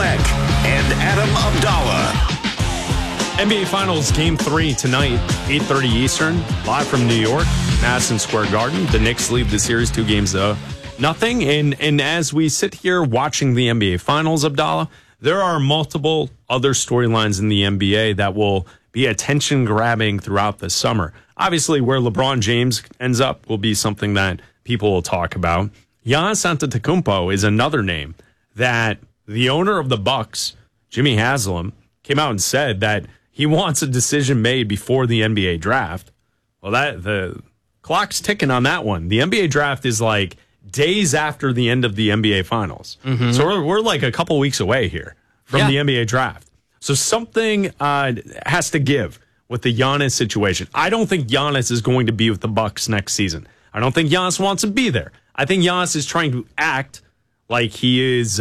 Fleck and Adam Abdallah. NBA Finals Game 3 tonight, 8:30 Eastern, live from New York, Madison Square Garden. The Knicks lead the series 2-0. And as we sit here watching the NBA Finals, Abdallah, there are multiple other storylines in the NBA that will be attention-grabbing throughout the summer. Obviously, where LeBron James ends up will be something that people will talk about. Giannis Antetokounmpo is another name that the owner of the Bucks, Jimmy Haslam, came out and said that he wants a decision made before the NBA draft. Well, the clock's ticking on that one. The NBA draft is like days after the end of the NBA Finals. Mm-hmm. So we're like a couple weeks away here from the NBA draft. So something has to give with the Giannis situation. I don't think Giannis is going to be with the Bucks next season. I don't think Giannis wants to be there. I think Giannis is trying to act like he is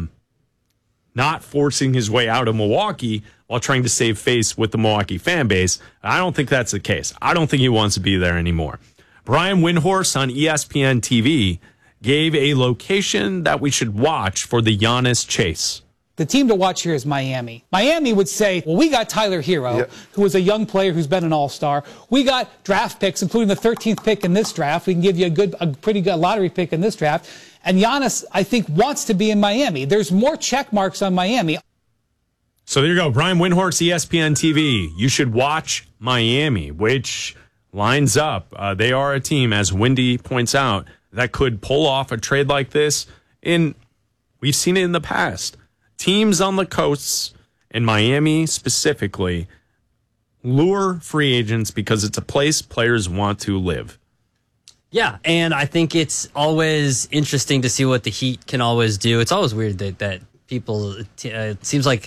not forcing his way out of Milwaukee while trying to save face with the Milwaukee fan base. I don't think that's the case. I don't think he wants to be there anymore. Brian Windhorst on ESPN TV gave a location that we should watch for the Giannis chase. The team to watch here is Miami. Miami would say, well, we got Tyler Hero, who is a young player who's been an all-star. We got draft picks, including the 13th pick in this draft. We can give you a pretty good lottery pick in this draft. And Giannis, I think, wants to be in Miami. There's more check marks on Miami. So there you go. Brian Windhorst, ESPN TV. You should watch Miami, which lines up. They are a team, as Wendy points out, that could pull off a trade like this. We've seen it in the past. Teams on the coasts, and Miami specifically, lure free agents because it's a place players want to live. Yeah, and I think it's always interesting to see what the Heat can always do. It's always weird that people, it seems like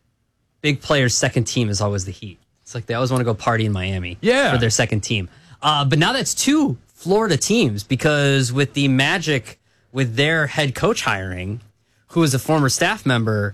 big players' second team is always the Heat. It's like they always want to go party in Miami for their second team. But now that's two Florida teams, because with the Magic, with their head coach hiring, who is a former staff member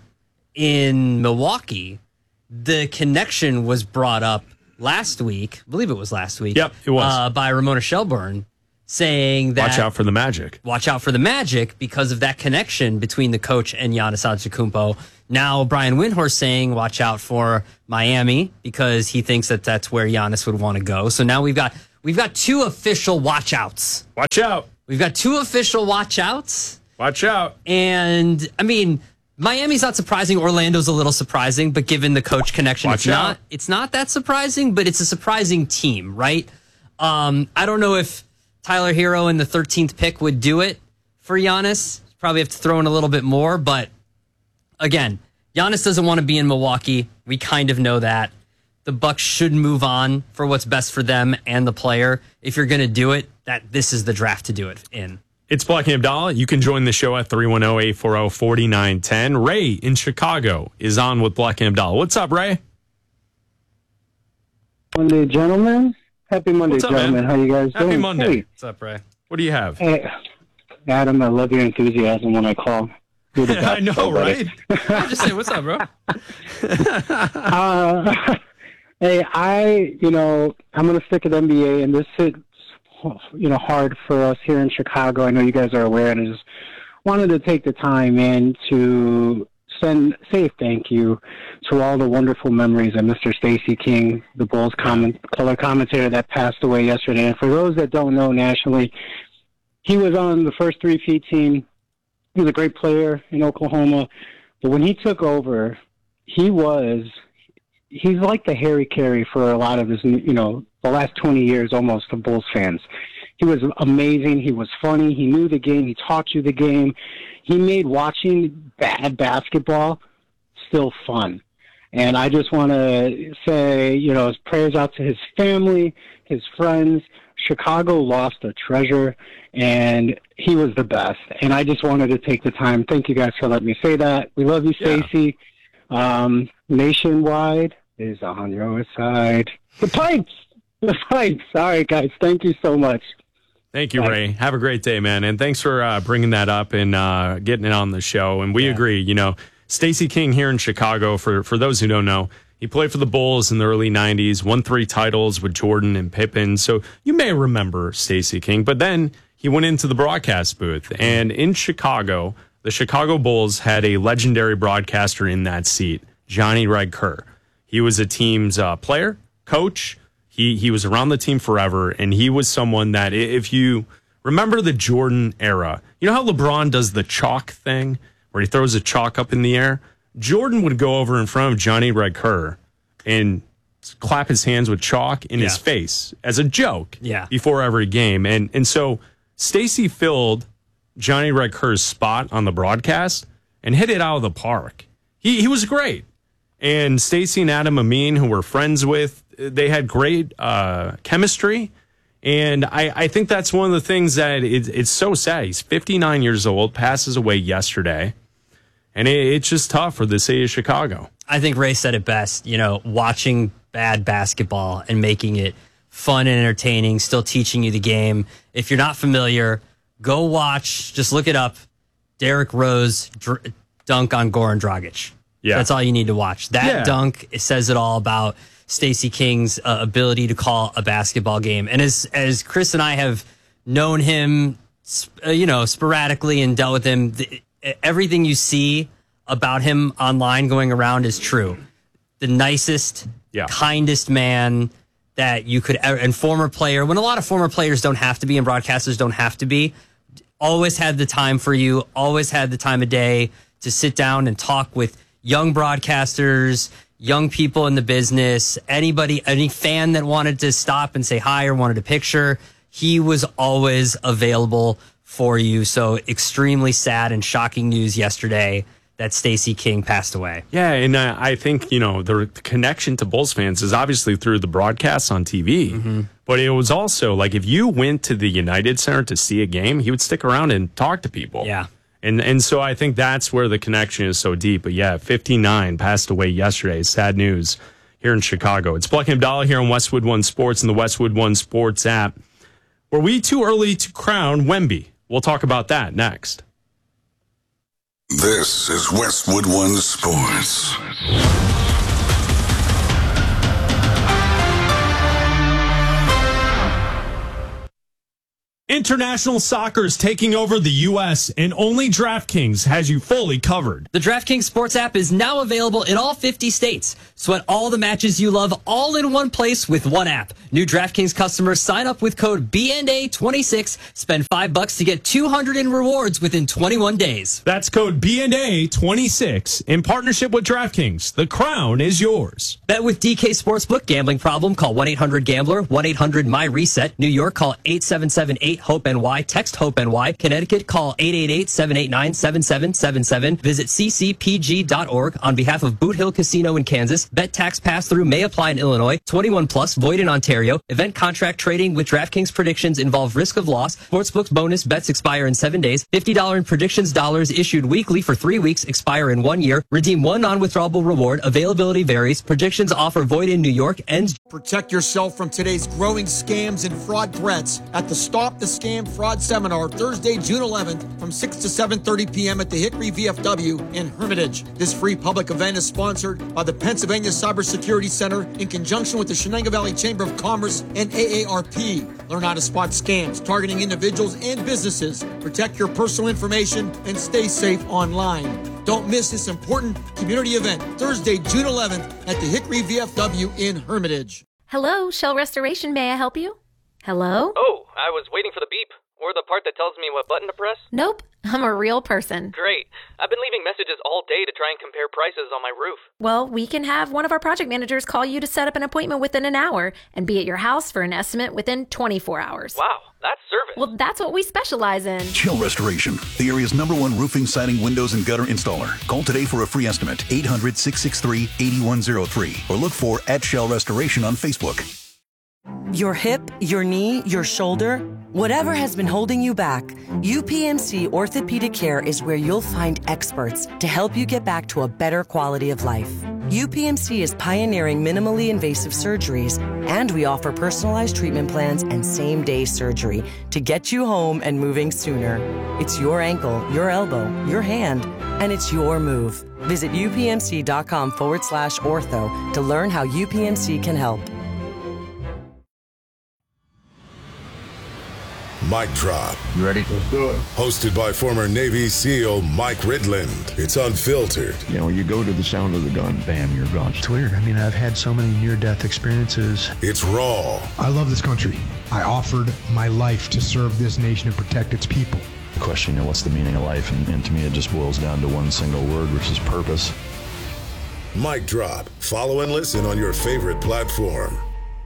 in Milwaukee, the connection was brought up last week. I believe it was last week. Yep, it was. By Ramona Shelburne, saying that watch out for the Magic. Watch out for the Magic because of that connection between the coach and Giannis Antetokounmpo. Now Brian Windhorst saying watch out for Miami because he thinks that that's where Giannis would want to go. So now we've got two official watch outs. Watch out. We've got two official watch outs. Watch out. And I mean, Miami's not surprising. Orlando's a little surprising, but given the coach connection, it's not that surprising, but it's a surprising team, right? I don't know if Tyler Hero in the 13th pick would do it for Giannis. Probably have to throw in a little bit more, but again, Giannis doesn't want to be in Milwaukee. We kind of know that. The Bucks should move on for what's best for them and the player. If you're going to do it, this is the draft to do it in. It's Black and Abdallah. You can join the show at 310-840-4910. Ray in Chicago is on with Black and Abdallah. What's up, Ray? Monday, gentlemen. Happy Monday, What's up, gentlemen. man? How you guys doing? Happy Monday. Hey. What's up, Ray? What do you have? Hey, Adam, I love your enthusiasm when I call. You're the best. I know, right? I just say, what's up, bro? Hey, I'm going to stick at NBA, and this is, hard for us here in Chicago. I know you guys are aware, and I just wanted to take the time and to say thank you to all the wonderful memories of Mr. Stacey King, the Bulls color commentator that passed away yesterday. And for those that don't know nationally, he was on the first 3-peat team. He was a great player in Oklahoma. But when he took over, he's like the Harry Carey for a lot of his, the last 20 years almost of Bulls fans. He was amazing. He was funny. He knew the game. He taught you the game. He made watching bad basketball still fun. And I just want to say, his prayers out to his family, his friends. Chicago lost a treasure, and he was the best. And I just wanted to take the time. Thank you guys for letting me say that. We love you, Stacey. Nationwide is on your side. The pipes. All right, guys. Thank you so much. Thank you, Ray. Have a great day, man. And thanks for bringing that up and getting it on the show. And we agree, Stacey King here in Chicago, for those who don't know, he played for the Bulls in the early 90s, won 3 titles with Jordan and Pippen. So you may remember Stacey King. But then he went into the broadcast booth. And in Chicago, the Chicago Bulls had a legendary broadcaster in that seat, Johnny Red Kerr. He was a team's player, coach. He was around the team forever, and he was someone that, if you remember the Jordan era, you know how LeBron does the chalk thing where he throws a chalk up in the air? Jordan would go over in front of Johnny Red Kerr and clap his hands with chalk in his face as a joke before every game. And so Stacey filled Johnny Red Kerr's spot on the broadcast and hit it out of the park. He was great. And Stacey and Adam Amin, who we're friends with, they had great chemistry. And I think that's one of the things that it's so sad. He's 59 years old, passes away yesterday. And it's just tough for the city of Chicago. I think Ray said it best, watching bad basketball and making it fun and entertaining, still teaching you the game. If you're not familiar, go watch, just look it up, Derrick Rose dunk on Goran Dragic. Yeah. That's all you need to watch. That dunk, it says it all about Stacey King's ability to call a basketball game. And as Chris and I have known him, sporadically and dealt with him, everything you see about him online going around is true. The nicest, kindest man that you could ever, and former player, when a lot of former players don't have to be and broadcasters don't have to be, always had the time for you, always had the time of day to sit down and talk with young broadcasters, young people in the business, anybody, any fan that wanted to stop and say hi or wanted a picture. He was always available for you. So extremely sad and shocking news yesterday that Stacey King passed away. Yeah, and I think, the connection to Bulls fans is obviously through the broadcasts on TV. But it was also like if you went to the United Center to see a game, he would stick around and talk to people. Yeah. And so I think that's where the connection is so deep. But yeah, 59, passed away yesterday. Sad news here in Chicago. It's Black and Abdallah here on Westwood One Sports and the Westwood One Sports app. Were we too early to crown Wemby? We'll talk about that next. This is Westwood One Sports. International soccer is taking over the U.S., and only DraftKings has you fully covered. The DraftKings Sports app is now available in all 50 states. Sweat all the matches you love all in one place with one app. New DraftKings customers sign up with code BNA26, spend $5 to get $200 in rewards within 21 days. That's code BNA26 in partnership with DraftKings. The crown is yours. Bet with DK Sportsbook. Gambling problem? Call 1-800-GAMBLER, 1-800-MY-RESET. New York, call 877-8-HOPE-NY. Text HOPE-NY. Connecticut, call 888-789-7777. Visit ccpg.org. On behalf of Boot Hill Casino in Kansas, bet tax pass-through may apply in Illinois. 21 plus, void in Ontario. Event contract trading with DraftKings predictions involve risk of loss. Sportsbook's bonus bets expire in 7 days. $50 in predictions dollars issued weekly for 3 weeks, expire in 1 year. Redeem one non-withdrawable reward. Availability varies. Predictions offer void in New York. Ends. Protect yourself from today's growing scams and fraud threats at the Stop the Scam Fraud Seminar, Thursday, June 11th from 6 to 7:30 p.m. at the Hickory VFW in Hermitage. This free public event is sponsored by the Pennsylvania Cybersecurity Center in conjunction with the Shenango Valley Chamber of Commerce and AARP. Learn how to spot scams targeting individuals and businesses. Protect your personal information and stay safe online. Don't miss this important community event, Thursday, June 11th at the Hickory VFW in Hermitage. Hello, Shell Restoration. May I help you? Hello? Oh, I was waiting for the beep. Or the part that tells me what button to press? Nope, I'm a real person. Great. I've been leaving messages all day to try and compare prices on my roof. Well, we can have one of our project managers call you to set up an appointment within an hour and be at your house for an estimate within 24 hours. Wow, that's service. Well, that's what we specialize in. Shell Restoration, the area's #1 roofing, siding, windows, and gutter installer. Call today for a free estimate, 800-663-8103, or look for @Shell Restoration on Facebook. Your hip, your knee, your shoulder, whatever has been holding you back, UPMC Orthopedic Care is where you'll find experts to help you get back to a better quality of life. UPMC is pioneering minimally invasive surgeries, and we offer personalized treatment plans and same-day surgery to get you home and moving sooner. It's your ankle, your elbow, your hand, and it's your move. Visit upmc.com/ortho to learn how UPMC can help. Mic Drop. You ready? Let's do it. Hosted by former Navy SEAL Mike Ridland. It's unfiltered. You know, you go to the sound of the gun, bam, you're gone. It's weird. I mean, I've had so many near-death experiences. It's raw. I love this country. I offered my life to serve this nation and protect its people. The question, you know, what's the meaning of life? And to me, it just boils down to one single word, which is purpose. Mic Drop. Follow and listen on your favorite platform.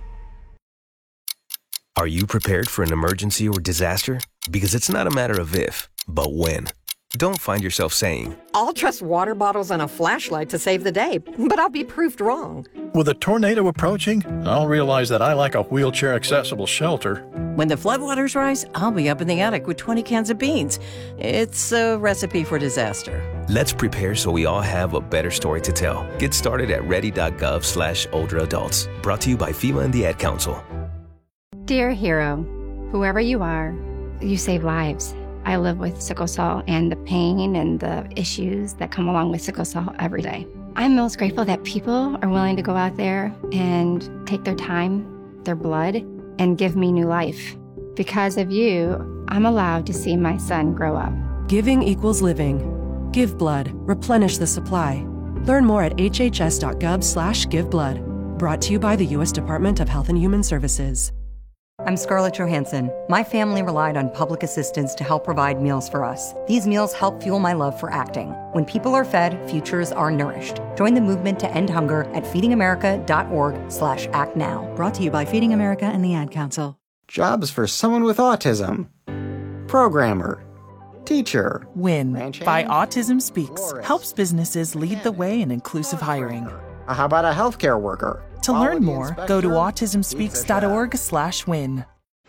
Are you prepared for an emergency or disaster? Because it's not a matter of if, but when. Don't find yourself saying, I'll trust water bottles and a flashlight to save the day, but I'll be proved wrong. With a tornado approaching, I'll realize that I lack a wheelchair-accessible shelter. When the floodwaters rise, I'll be up in the attic with 20 cans of beans. It's a recipe for disaster. Let's prepare so we all have a better story to tell. Get started at ready.gov/older-adults. Brought to you by FEMA and the Ad Council. Dear hero, whoever you are, you save lives. I live with sickle cell and the pain and the issues that come along with sickle cell every day. I'm most grateful that people are willing to go out there and take their time, their blood, and give me new life. Because of you, I'm allowed to see my son grow up. Giving equals living. Give blood. Replenish the supply. Learn more at hhs.gov/giveblood. Brought to you by the U.S. Department of Health and Human Services. I'm Scarlett Johansson. My family relied on public assistance to help provide meals for us. These meals help fuel my love for acting. When people are fed, futures are nourished. Join the movement to end hunger at feedingamerica.org/actnow. Brought to you by Feeding America and the Ad Council. Jobs for someone with autism. Programmer. Teacher. WIN by Autism Speaks helps businesses lead the way in inclusive hiring. How about a healthcare worker? To learn more, go to autismspeaks.org/win.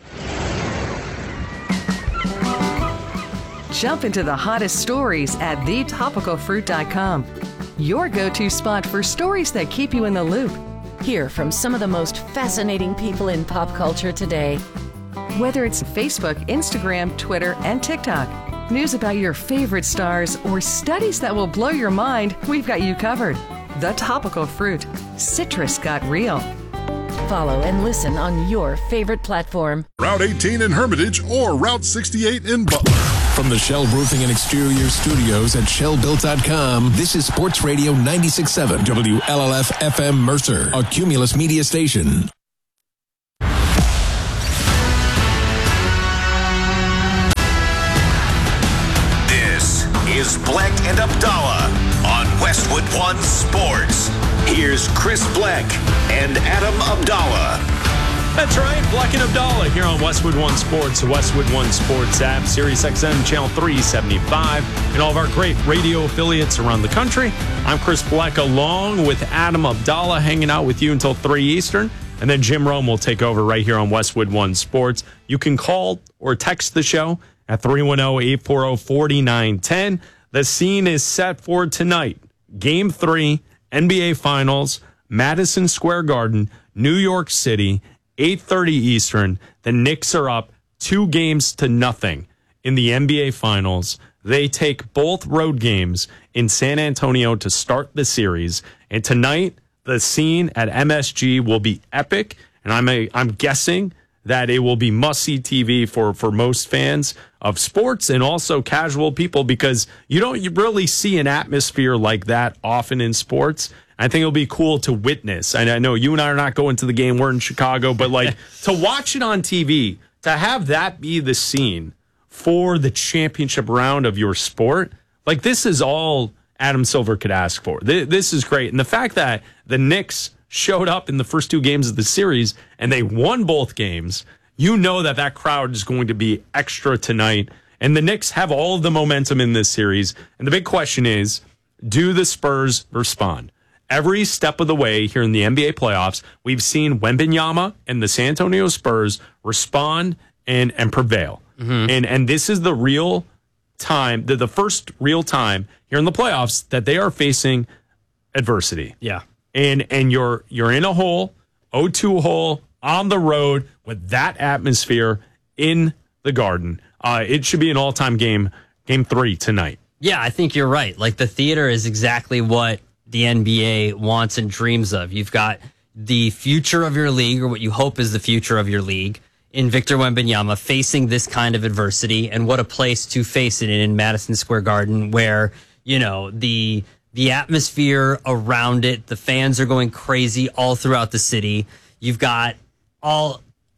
Jump into the hottest stories at thetopicalfruit.com. Your go-to spot for stories that keep you in the loop. Hear from some of the most fascinating people in pop culture today. Whether it's Facebook, Instagram, Twitter, and TikTok, news about your favorite stars, or studies that will blow your mind, we've got you covered. The Topical Fruit. Citrus got real. Follow and listen on your favorite platform. Route 18 in Hermitage or Route 68 in Butler. From the Shell Roofing and Exterior Studios at ShellBuilt.com, this is Sports Radio 96.7 WLLF FM Mercer, a Cumulus media station. This is Black and Abdallah on Westwood One Sports. Here's Chris Black and Adam Abdallah. That's right, Black and Abdallah here on Westwood One Sports, the Westwood One Sports app, Sirius XM Channel 375, and all of our great radio affiliates around the country. I'm Chris Black along with Adam Abdallah, hanging out with you until 3 Eastern, and then Jim Rome will take over right here on Westwood One Sports. You can call or text the show at 310-840-4910. The scene is set for tonight. Game 3, NBA Finals, Madison Square Garden, New York City, 8:30 Eastern. The Knicks are up 2-0 in the NBA Finals. They take both road games in San Antonio to start the series. And tonight, the scene at MSG will be epic. And I'm guessing that it will be must-see TV for most fans of sports and also casual people, because you don't really see an atmosphere like that often in sports. I think it'll be cool to witness. And I know you and I are not going to the game. We're in Chicago. But, like, to watch it on TV, to have that be the scene for the championship round of your sport, like, this is all Adam Silver could ask for. This is great. And the fact that the Knicks showed up in the first 2 games of the series and they won both games, you know that crowd is going to be extra tonight. And the Knicks have all of the momentum in this series. And the big question is, do the Spurs respond? Every step of the way here in the NBA playoffs, we've seen Wembanyama and the San Antonio Spurs respond and prevail. Mm-hmm. And this is the real time, the first real time here in the playoffs that they are facing adversity. Yeah. And you're in a hole, 0-2 hole, on the road with that atmosphere in the Garden. It should be an all-time game 3 tonight. Yeah, I think you're right. Like, the theater is exactly what the NBA wants and dreams of. You've got the future of your league, or what you hope is the future of your league, in Victor Wembanyama facing this kind of adversity, and what a place to face it in Madison Square Garden, where, you know, the atmosphere around it, the fans are going crazy all throughout the city. You've got all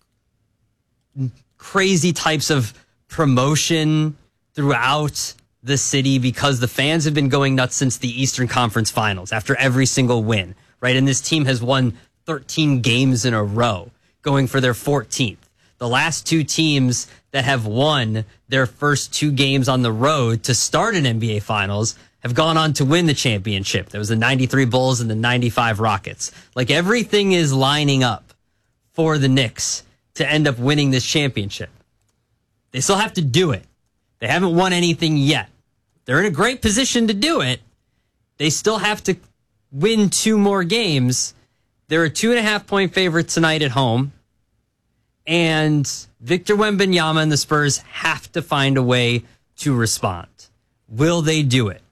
crazy types of promotion throughout the city because the fans have been going nuts since the Eastern Conference Finals after every single win, right? And this team has won 13 games in a row, going for their 14th. The last two teams that have won their first 2 games on the road to start an NBA Finals have gone on to win the championship. There was the 93 Bulls and the 95 Rockets. Like, everything is lining up for the Knicks to end up winning this championship. They still have to do it. They haven't won anything yet. They're in a great position to do it. They still have to win 2 more games. They're a 2.5-point favorite tonight at home. And Victor Wembanyama and the Spurs have to find a way to respond. Will they do it?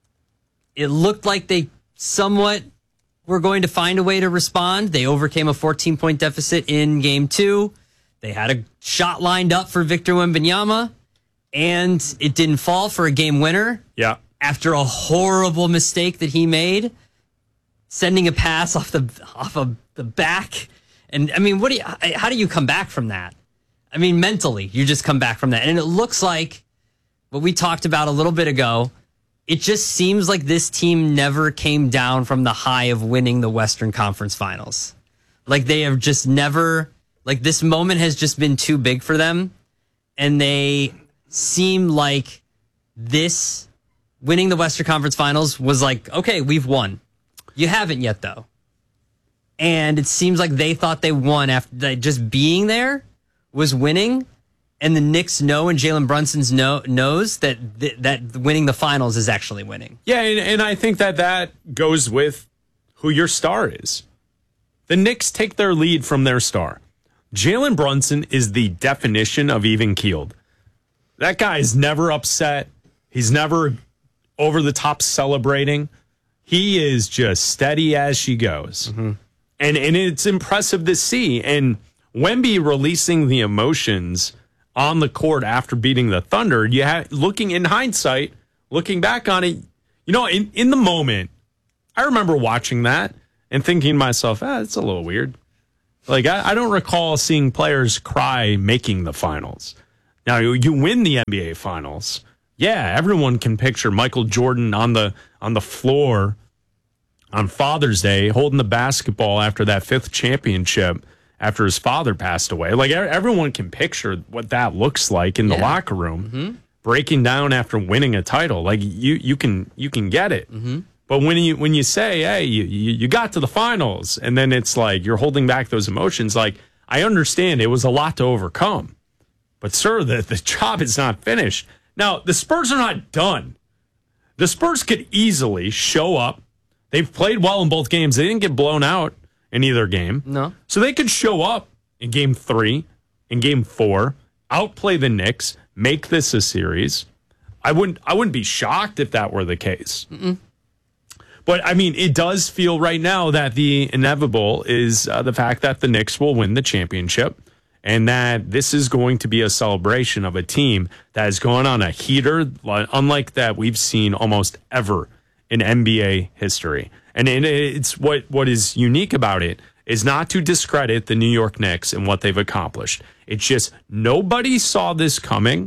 It looked like they somewhat were going to find a way to respond. They overcame a 14-point deficit in Game 2. They had a shot lined up for Victor Wembanyama, and it didn't fall for a game winner. Yeah. After a horrible mistake that he made, sending a pass off the back. And I mean, how do you come back from that? I mean, mentally, you just come back from that. And it looks like what we talked about a little bit ago. It just seems like this team never came down from the high of winning the Western Conference Finals. Like, they have just never, like, this moment has just been too big for them. And they seem like this winning the Western Conference Finals was like, okay, we've won. You haven't yet, though. And it seems like they thought they won after just being there was winning. And the Knicks know, and Jalen Brunson's knows that that winning the finals is actually winning. Yeah, and I think that goes with who your star is. The Knicks take their lead from their star. Jalen Brunson is the definition of even-keeled. That guy is never upset. He's never over the top celebrating. He is just steady as she goes. Mm-hmm. And it's impressive to see. And Wemby releasing the emotions on the court after beating the Thunder, looking in hindsight, looking back on it, you know, in the moment, I remember watching that and thinking to myself, it's a little weird. Like, I don't recall seeing players cry making the finals. Now, you win the NBA Finals. Yeah, everyone can picture Michael Jordan on the floor on Father's Day holding the basketball after that 5th championship after his father passed away. Like, everyone can picture what that looks like in the locker room, breaking down after winning a title. Like, you can get it. Mm-hmm. But when you say, hey, you got to the finals, and then it's like you're holding back those emotions, like, I understand it was a lot to overcome. But, sir, the job is not finished. Now, the Spurs are not done. The Spurs could easily show up. They've played well in both games. They didn't get blown out in either game. No. So they could show up in Game 3, in Game 4, outplay the Knicks, make this a series. I wouldn't be shocked if that were the case. Mm-mm. But, I mean, it does feel right now that the inevitable is the fact that the Knicks will win the championship and that this is going to be a celebration of a team that is going on a heater, unlike that we've seen almost ever in NBA history. And it's what is unique about it is not to discredit the New York Knicks and what they've accomplished. It's just nobody saw this coming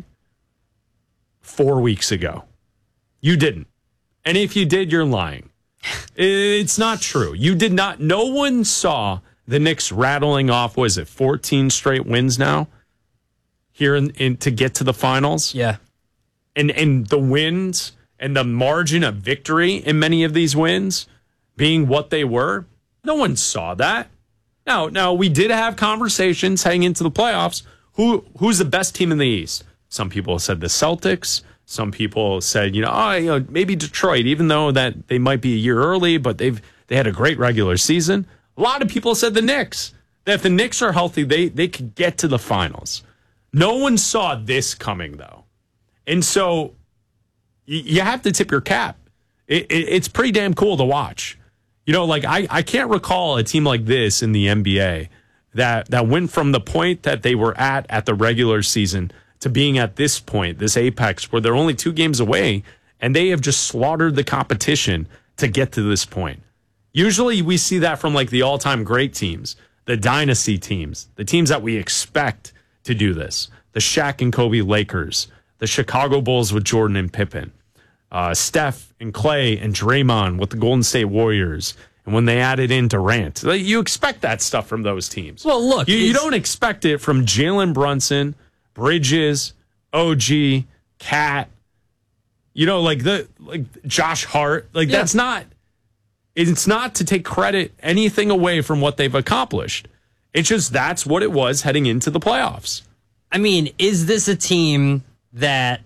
4 weeks ago. You didn't. And if you did, you're lying. It's not true. You did not. No one saw the Knicks rattling off, 14 straight wins now here in to get to the finals? Yeah. And the wins and the margin of victory in many of these wins being what they were, no one saw that. Now we did have conversations heading into the playoffs. Who's the best team in the East? Some people said the Celtics. Some people said, maybe Detroit, even though that they might be a year early, but they had a great regular season. A lot of people said the Knicks. That if the Knicks are healthy, they could get to the finals. No one saw this coming, though. And so you have to tip your cap. It's pretty damn cool to watch. I can't recall a team like this in the NBA that went from the point that they were at the regular season to being at this point, this apex, where they're only 2 games away, and they have just slaughtered the competition to get to this point. Usually we see that from like the all-time great teams, the dynasty teams, the teams that we expect to do this, the Shaq and Kobe Lakers, the Chicago Bulls with Jordan and Pippen, Steph and Clay and Draymond with the Golden State Warriors. And when they added in Durant, you expect that stuff from those teams. Well, look, you don't expect it from Jalen Brunson, Bridges, OG, Cat, like Josh Hart. That's not. It's not to take credit anything away from what they've accomplished. It's just that's what it was heading into the playoffs. I mean, is this a team that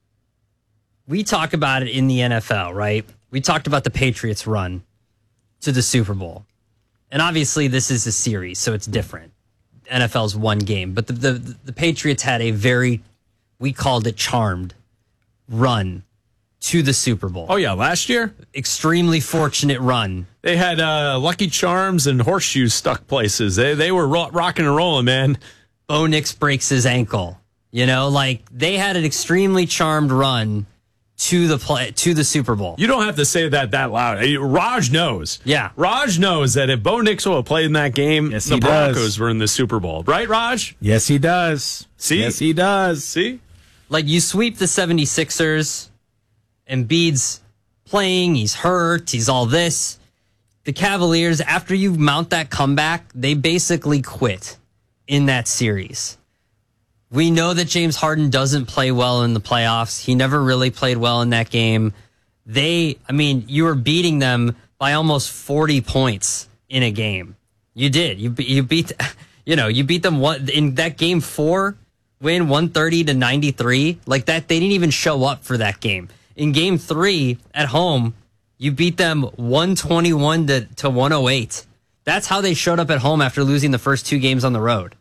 we talk about it in the NFL, right? We talked about the Patriots' run to the Super Bowl. And obviously this is a series, so it's different. NFL's one game. But the Patriots had a very, we called it charmed, run to the Super Bowl. Oh, yeah, last year? Extremely fortunate run. They had Lucky Charms and horseshoes stuck places. They were rocking and rolling, man. Bo Nix breaks his ankle. They had an extremely charmed run to the Super Bowl. You don't have to say that loud. Raj knows. Yeah. Raj knows that if Bo Nix would have played in that game, the Broncos were in the Super Bowl. Right, Raj? Yes, he does. See? Yes, he does. See? You sweep the 76ers, Embiid's playing, he's hurt, he's all this. The Cavaliers, after you mount that comeback, they basically quit in that series. We know that James Harden doesn't play well in the playoffs. He never really played well in that game. You were beating them by almost 40 points in a game. You did. You beat them in that game 4 win 130-93. Like that, they didn't even show up for that game. In game 3 at home, you beat them 121 to 108. That's how they showed up at home after losing the first 2 games on the road.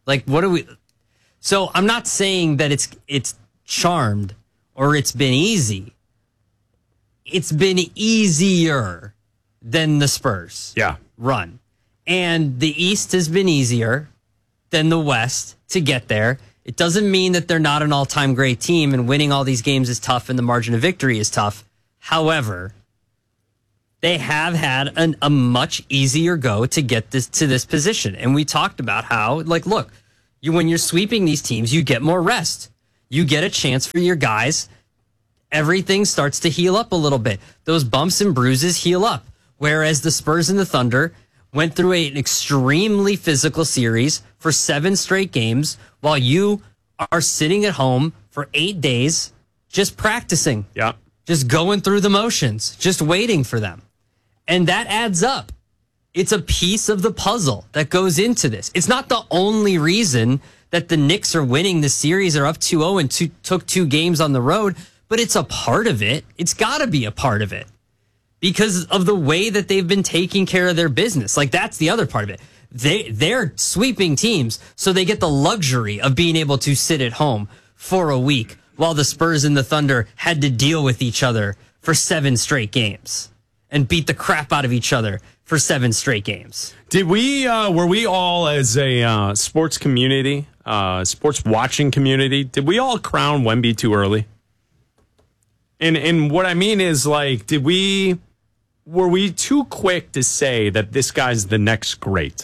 So I'm not saying that it's charmed or it's been easy. It's been easier than the Spurs run. And the East has been easier than the West to get there. It doesn't mean that they're not an all-time great team and winning all these games is tough and the margin of victory is tough. However, they have had a much easier go to get to this position. And we talked about how, look, when you're sweeping these teams, you get more rest. You get a chance for your guys. Everything starts to heal up a little bit. Those bumps and bruises heal up. Whereas the Spurs and the Thunder went through an extremely physical series for 7 straight games while you are sitting at home for 8 days just practicing. Yeah. Just going through the motions, just waiting for them. And that adds up. It's a piece of the puzzle that goes into this. It's not the only reason that the Knicks are winning the series. They're up 2-0 and took 2 games on the road, but it's a part of it. It's got to be a part of it because of the way that they've been taking care of their business. That's the other part of it. They're sweeping teams, so they get the luxury of being able to sit at home for a week while the Spurs and the Thunder had to deal with each other for 7 straight games and beat the crap out of each other for 7 straight games. Were we all as a sports community, sports watching community, did we all crown Wemby too early? And what I mean is, were we too quick to say that this guy's the next great?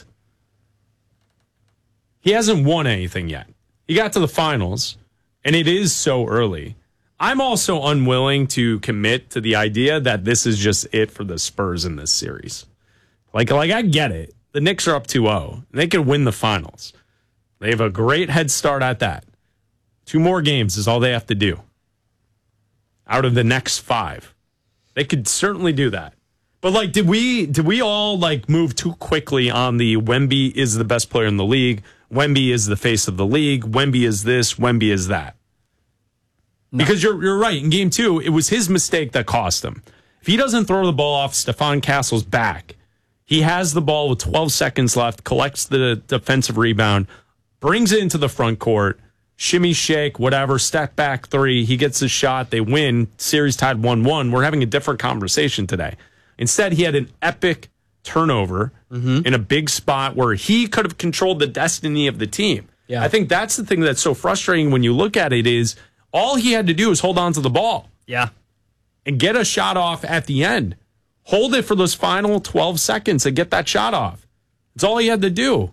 He hasn't won anything yet. He got to the finals, and it is so early. I'm also unwilling to commit to the idea that this is just it for the Spurs in this series. I get it. The Knicks are up 2-0. They could win the finals. They have a great head start at that. 2 more games is all they have to do out of the next 5. They could certainly do that. But did we all move too quickly on the Wemby is the best player in the league? Wemby is the face of the league. Wemby is this. Wemby is that. No. Because you're right. In game 2, it was his mistake that cost him. If he doesn't throw the ball off Stephon Castle's back, he has the ball with 12 seconds left, collects the defensive rebound, brings it into the front court, shimmy, shake, whatever, step back 3. He gets his shot. They win. Series tied 1-1. We're having a different conversation today. Instead, he had an epic turnover in a big spot where he could have controlled the destiny of the team. Yeah. I think that's the thing that's so frustrating when you look at it is all he had to do is hold on to the ball. Yeah. And get a shot off at the end. Hold it for those final 12 seconds and get that shot off. It's all he had to do.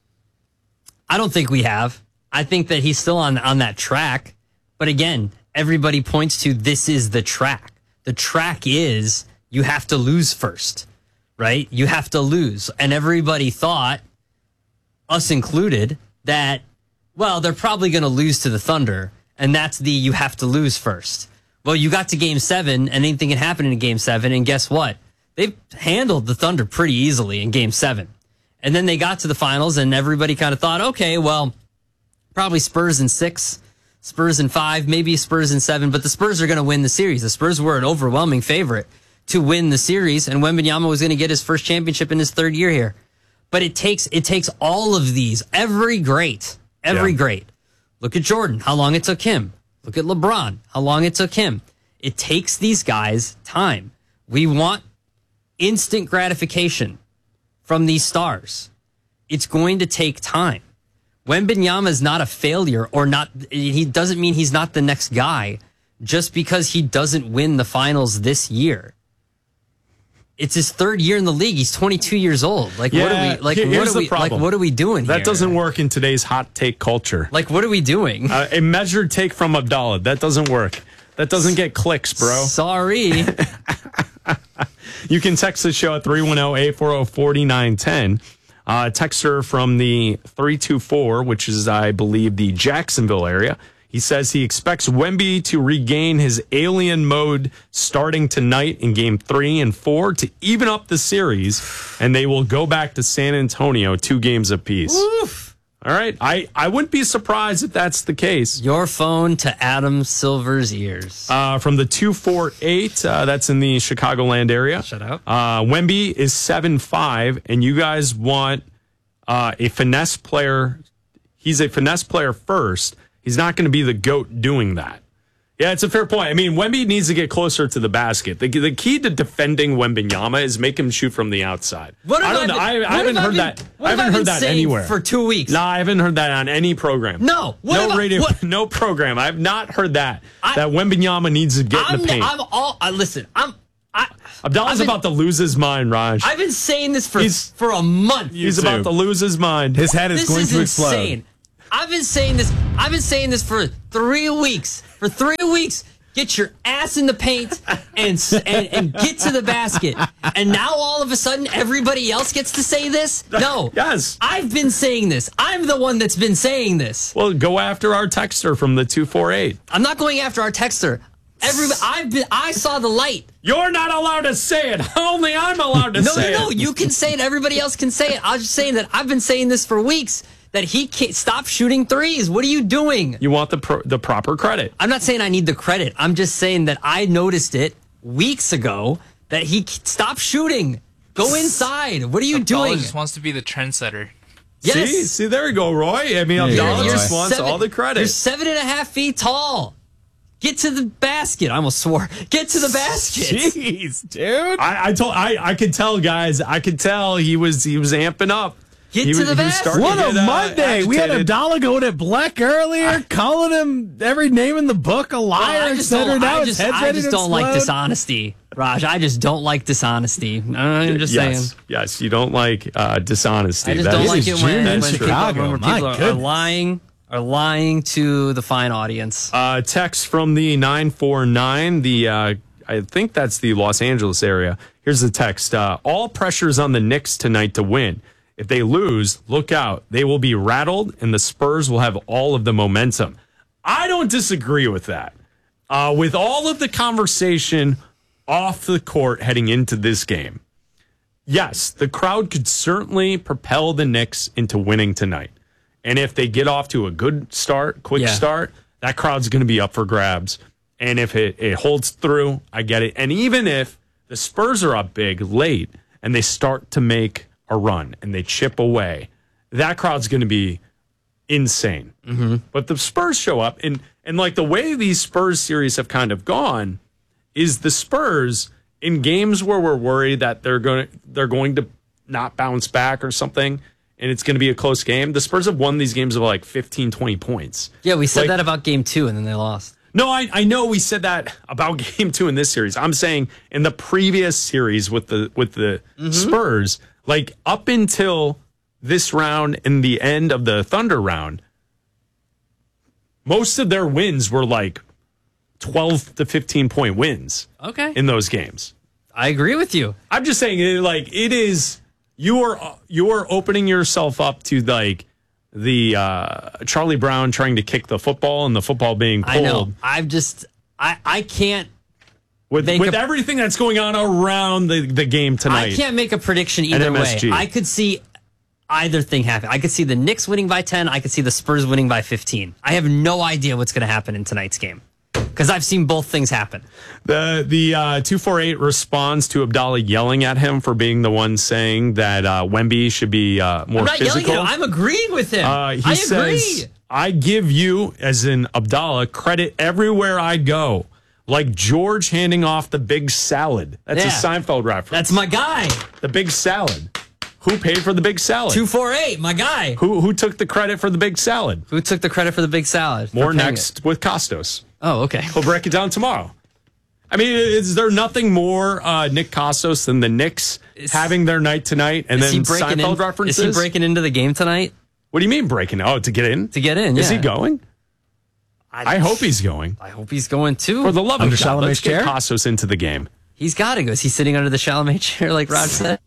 I don't think we have. I think that he's still on that track. But again, everybody points to this is the track. The track is you have to lose first, right? You have to lose. And everybody thought, us included, that, well, they're probably going to lose to the Thunder. And that's the you have to lose first. Well, you got to Game 7 and anything can happen in Game 7. And guess what? They've handled the Thunder pretty easily in Game 7. And then they got to the finals and everybody kind of thought, okay, well, probably Spurs in 6, Spurs in 5, maybe Spurs in 7, but the Spurs are going to win the series. The Spurs were an overwhelming favorite to win the series, and Wembanyama was going to get his first championship in his third year here. But it takes all of these, every great. Look at Jordan, how long it took him. Look at LeBron, how long it took him. It takes these guys time. We want instant gratification from these stars. It's going to take time. Wembanyama is not a failure or not. He doesn't mean he's not the next guy just because he doesn't win the finals this year. It's his third year in the league. He's 22 years old. Like, what are we doing here? That doesn't work in today's hot take culture. Like, what are we doing? A measured take from Abdallah. That doesn't work. That doesn't get clicks, bro. Sorry. You can text the show at 310-840-4910. Texter from the 324, which is, I believe, the Jacksonville area. He says he expects Wemby to regain his alien mode starting tonight in Game 3 and 4 to even up the series, and they will go back to San Antonio 2 games apiece. Oof. All right. I wouldn't be surprised if that's the case. Your phone to Adam Silver's ears. From the 248, that's in the Chicagoland area. Shut up. Wemby is 7'5", and you guys want a finesse player. He's a finesse player first. He's not going to be the GOAT doing that. Yeah, it's a fair point. I mean, Wemby needs to get closer to the basket. The key to defending Wembanyama is make him shoot from the outside. I haven't heard that. I haven't heard that anywhere for 2 weeks. No, I haven't heard that on any program. No, no program. I have not heard that Wembanyama needs to get in the paint. Abdallah's about to lose his mind, Raj. I've been saying this for a month. He's about to lose his mind. His head is going to explode. Insane. I've been saying this for 3 weeks. For 3 weeks, get your ass in the paint and get to the basket. And now all of a sudden, everybody else gets to say this? No. Yes. I've been saying this. I'm the one that's been saying this. Well, go after our texter from the 248. I'm not going after our texter. I saw the light. You're not allowed to say it. Only I'm allowed to say it. No, you can say it. Everybody else can say it. I was just saying that I've been saying this for weeks. That he can't stop shooting threes. What are you doing? You want the proper credit. I'm not saying I need the credit. I'm just saying that I noticed it weeks ago that he stopped shooting. Go inside. What are you doing? Abdallah just wants to be the trendsetter. Yes. See, there you go, Roy. I mean, Abdallah just wants all the credit. You're 7.5 feet tall. Get to the basket. I almost swore. Get to the basket. Jeez, dude. I could tell, guys. I could tell he was amping up. Get to the basket. What a Monday. We had Abdallah going at Black earlier, calling him every name in the book a liar, etc. Now his head's ready to explode. I just don't like dishonesty, Raj. I just don't like dishonesty. I'm just saying. Yes, you don't like dishonesty. I just don't like it when people are lying to the fine audience. Text from the 949, I think that's the Los Angeles area. Here's the text. All pressure's on the Knicks tonight to win. If they lose, look out. They will be rattled, and the Spurs will have all of the momentum. I don't disagree with that. With all of the conversation off the court heading into this game, yes, the crowd could certainly propel the Knicks into winning tonight. And if they get off to a good start, quick start, that crowd's going to be up for grabs. And if it holds through, I get it. And even if the Spurs are up big late and they start to make a run and they chip away, that crowd's going to be insane. Mm-hmm. But the Spurs show up, and like the way these Spurs series have kind of gone is the Spurs in games where we're worried that they're going to not bounce back or something, and it's going to be a close game. The Spurs have won these games of like 15, 20 points. Yeah, we said that about game 2, and then they lost. No, I know we said that about game 2 in this series. I'm saying in the previous series with the Spurs, like up until this round and the end of the Thunder round, most of their wins were like 12 to 15 point wins. Okay. In those games. I agree with you. I'm just saying, like, it is, you are opening yourself up to like the Charlie Brown trying to kick the football and the football being pulled. I know. I can't. With everything that's going on around the game tonight. I can't make a prediction either way. I could see either thing happen. I could see the Knicks winning by 10. I could see the Spurs winning by 15. I have no idea what's going to happen in tonight's game because I've seen both things happen. The 248 responds to Abdallah yelling at him for being the one saying that Wemby should be more I'm not physical. yelling at him. I'm agreeing with him. He says, I give you, as in Abdallah, credit everywhere I go. Like George handing off the big salad. That's a Seinfeld reference. That's my guy. The big salad. Who paid for the big salad? 248, my guy. Who took the credit for the big salad? Who took the credit for the big salad? More next with Costos. Oh, okay. We'll break it down tomorrow. I mean, is there nothing more Nick Costos than the Knicks having their night tonight and then Seinfeld references? Is he breaking into the game tonight? What do you mean breaking? Oh, to get in? To get in, Is he going? I hope he's going. I hope he's going too. For the love of God, Chalamet's let's get chair? Costos into the game. He's got to go. Is he sitting under the Chalamet chair like Rod said?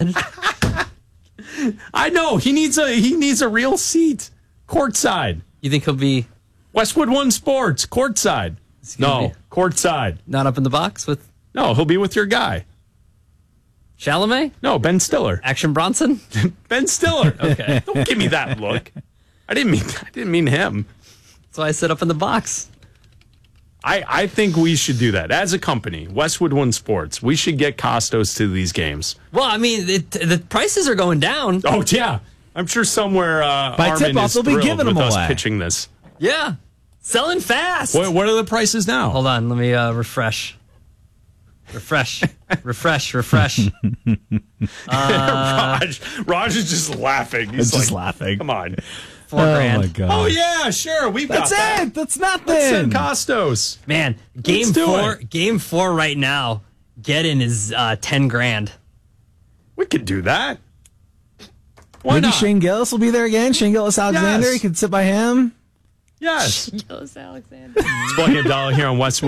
I know. He needs a real seat. Courtside. You think he'll be Westwood One Sports, courtside. No, courtside. Not up in the box with No, he'll be with your guy. Chalamet? No, Ben Stiller. Action Bronson? Ben Stiller. Okay. Don't give me that look. I didn't mean him. That's why I sit up in the box. I think we should do that as a company. Westwood One Sports. We should get Costos to these games. Well, I mean, the prices are going down. Oh yeah, I'm sure somewhere by Armin tip-off, is they'll be thrilled giving with them us away. pitching this. Yeah, selling fast. What are the prices now? Hold on, let me refresh. Refresh. Raj is just laughing. He's just like, laughing. Come on. $4 grand. my God. Oh yeah, sure. We've got that. That's it. That's nothing. Let's send Costos. Man, Let's do game 4 right now. Get in is 10 grand. We could do that. Why Maybe not? Shane Gillis will be there again. Shane Gillis Alexander. Yes. You could sit by him. Yes. Gillis Alexander. It's Black and Abdallah here on Westwood.